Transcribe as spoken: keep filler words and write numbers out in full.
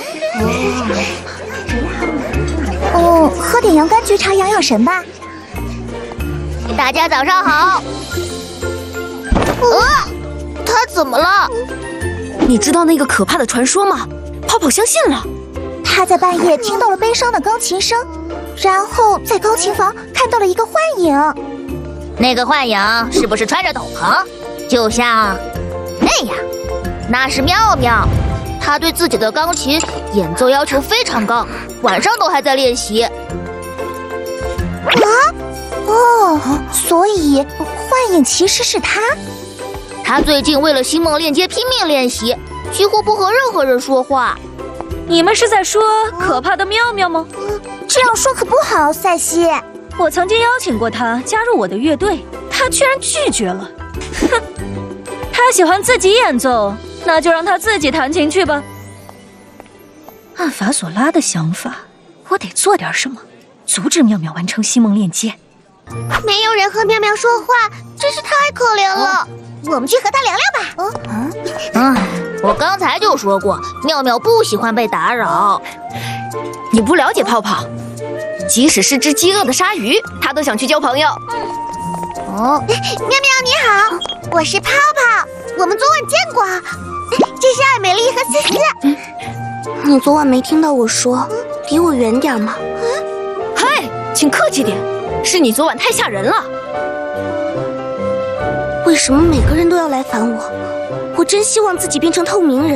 哦，喝点洋甘菊茶养养神吧。 大家早上好。呃，他怎么了？ 你知道那个可怕的传说吗？泡泡相信了。 他在半夜听到了悲伤的钢琴声，然后在钢琴房看到了一个幻影。 那个幻影是不是穿着斗篷，就像那样？那是妙妙，她对自己的钢琴演奏要求非常高，晚上都还在练习。啊？ 哦，所以幻影其实是他。 他最近为了星梦链接拼命练习，几乎不和任何人说话。 你们是在说可怕的妙妙吗？ 这样说可不好，赛西。 我曾经邀请过他加入我的乐队，他居然拒绝了。哼，他喜欢自己演奏，那就让他自己弹琴去吧。按法索拉的想法，我得做点什么，阻止妙妙完成星梦链接。 没有人和妙妙说话，真是太可怜了。哦，我们去和他聊聊吧。嗯嗯，我刚才就说过，妙妙不喜欢被打扰。 你不了解泡泡，即使是只饥饿的鲨鱼，他都想去交朋友。 哦，妙妙你好，我是泡泡，我们昨晚见过。这是艾美丽和思思。 嗯，你昨晚没听到我说离我远点吗？ 嗨，请客气点，是你昨晚太吓人了。 为什么每个人都要来烦我？我真希望自己变成透明人。